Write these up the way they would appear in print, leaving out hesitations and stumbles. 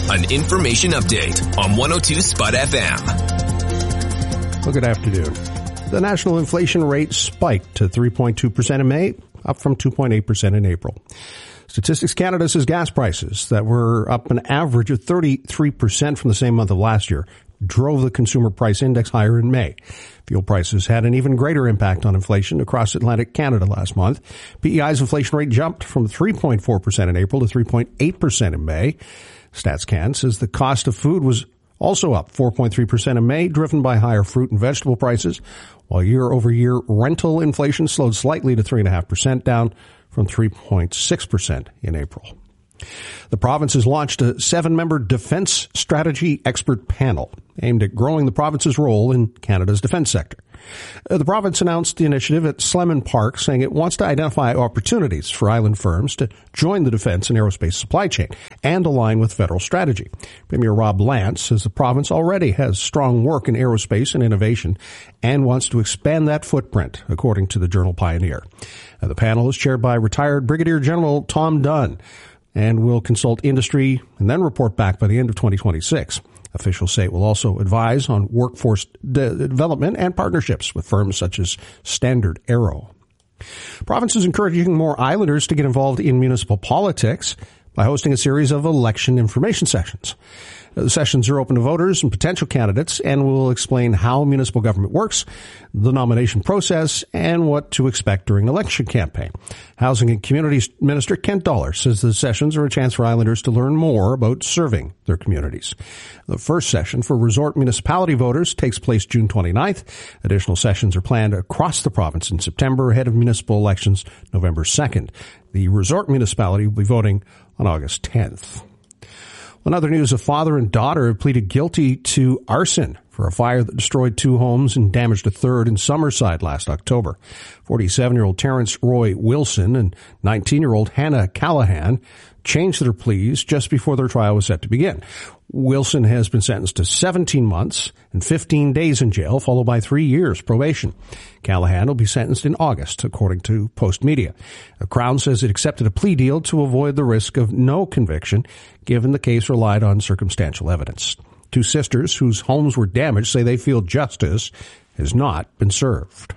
an information update on 102 Spud FM. Well, good afternoon. The national inflation rate spiked to 3.2% in May, up from 2.8% in April. Statistics Canada says gas prices that were up an average of 33% from the same month of last year drove the consumer price index higher in May. Fuel prices had an even greater impact on inflation across Atlantic Canada last month. PEI's inflation rate jumped from 3.4% in April to 3.8% in May. StatsCan says the cost of food was also up 4.3% in May, driven by higher fruit and vegetable prices, while year-over-year rental inflation slowed slightly to 3.5%, down from 3.6% in April. The province has launched a 7-member defense strategy expert panel aimed at growing the province's role in Canada's defense sector. The province announced the initiative at Slemon Park, saying it wants to identify opportunities for island firms to join the defense and aerospace supply chain and align with federal strategy. Premier Rob Lance says the province already has strong work in aerospace and innovation and wants to expand that footprint, according to the Journal Pioneer. The panel is chaired by retired Brigadier General Tom Dunn and will consult industry and then report back by the end of 2026. Officials say it will also advise on workforce development and partnerships with firms such as Standard Aero. Province is encouraging more islanders to get involved in municipal politics by hosting a series of election information sessions. The sessions are open to voters and potential candidates and will explain how municipal government works, the nomination process, and what to expect during election campaign. Housing and Communities Minister Kent Dollar says the sessions are a chance for islanders to learn more about serving their communities. The first session for resort municipality voters takes place June 29th. Additional sessions are planned across the province in September ahead of municipal elections November 2nd. The resort municipality will be voting on August 10th. In other news, a father and daughter have pleaded guilty to arson for a fire that destroyed 2 homes and damaged a third in Summerside last October. 47-year-old Terrence Roy Wilson and 19-year-old Hannah Callahan changed their pleas just before their trial was set to begin. Wilson has been sentenced to 17 months and 15 days in jail, followed by 3 years probation. Callahan will be sentenced in August, according to Post Media. The Crown says it accepted a plea deal to avoid the risk of no conviction, given the case relied on circumstantial evidence. 2 sisters whose homes were damaged say they feel justice has not been served.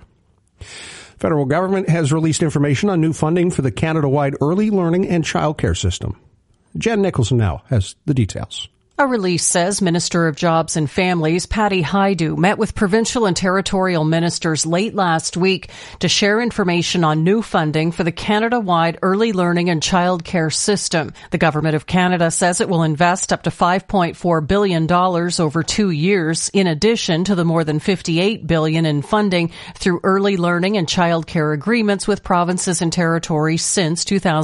Federal government has released information on new funding for the Canada-wide early learning and childcare system. Jen Nicholson now has the details. A release says Minister of Jobs and Families Patty Hajdu met with provincial and territorial ministers late last week to share information on new funding for the Canada-wide early learning and childcare system. The Government of Canada says it will invest up to $5.4 billion over 2 years, in addition to the more than $58 billion in funding through early learning and childcare agreements with provinces and territories since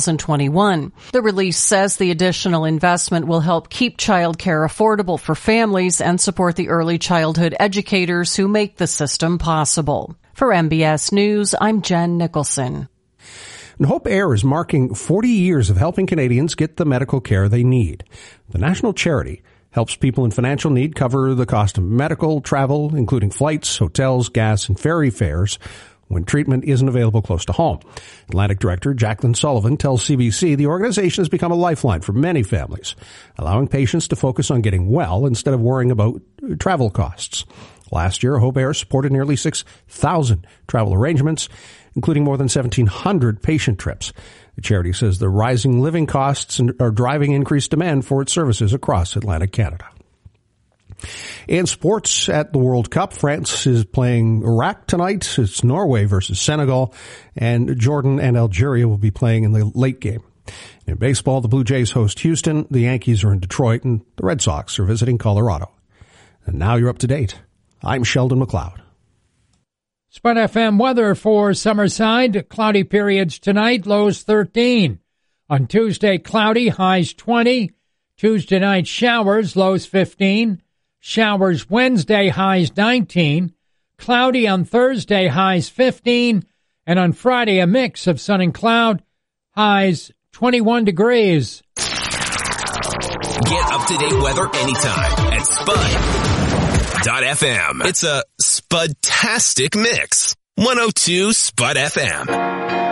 2021. The release says the additional investment will help keep childcare affordable for families and support the early childhood educators who make the system possible. For MBS News, I'm Jen Nicholson. And Hope Air is marking 40 years of helping Canadians get the medical care they need. The national charity helps people in financial need cover the cost of medical travel, including flights, hotels, gas, and ferry fares, when treatment isn't available close to home. Atlantic Director Jacqueline Sullivan tells CBC the organization has become a lifeline for many families, allowing patients to focus on getting well instead of worrying about travel costs. Last year, Hope Air supported nearly 6,000 travel arrangements, including more than 1,700 patient trips. The charity says the rising living costs are driving increased demand for its services across Atlantic Canada. In sports at the World Cup, France is playing Iraq tonight. It's Norway versus Senegal, and Jordan and Algeria will be playing in the late game. In baseball, the Blue Jays host Houston, the Yankees are in Detroit, and the Red Sox are visiting Colorado. And now you're up to date. I'm Sheldon McLeod. Spud FM weather for Summerside. Cloudy periods tonight, lows 13. On Tuesday, cloudy, highs 20. Tuesday night, showers, lows 15. Showers Wednesday, highs 19. Cloudy on Thursday, highs 15. And on Friday, a mix of sun and cloud, highs 21 degrees. Get up-to-date weather anytime at Spud.fm. It's a Spud-tastic mix. 102 Spud FM.